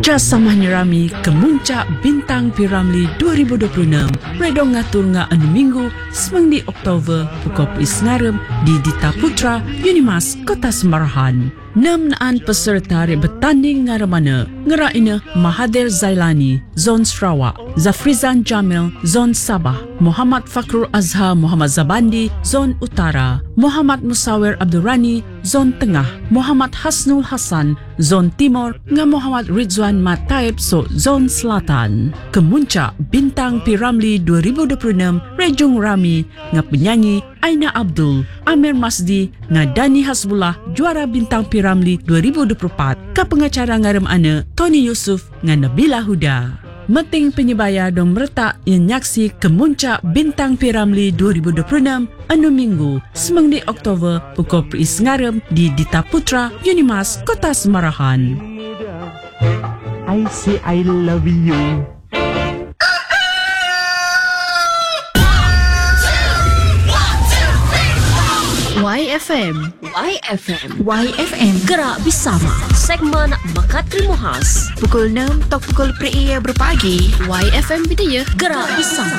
Jasamah Rami Kemuncak Bintang Piramli 2026 redong ngatur nga anu minggu semang di Oktober pukul Isngarem di Dita Putra Unimas Kota Semarahan. 6 naan peserta bertanding ngaramana ngeraina Mahathir Zailani Zon Sarawak, Zafrizan Jamil Zon Sabah, Muhammad Fakrul Azhar Muhammad Zabandi Zon Utara, Muhammad Musawir Abdurrani Zon Tengah, Muhammad Hasnul Hasan Zon Timur nga Muhammad Ridzuan Mataib so Zon Selatan. Kemuncak Bintang Piramli 2026 Rejung Rami nga penyanyi Aina Abdul, Amir Masdi nga Dani Hasbullah juara Bintang Piramli 2024 ka pengacara ngarem ana Tony Yusuf nga Nabila Huda. Meting penyebaya dong meretak yang nyaksi Kemuncak Bintang Piramli 2026 anu minggu semang di Oktober pukul Isngarem di Dita Putra Unimas Kota Semarahan. I say I love you. YFM Gerak Bersama segmen Bakat Terima Khas Pukul 6 atau pukul pre berpagi. YFM Bidaya Gerak Bersama.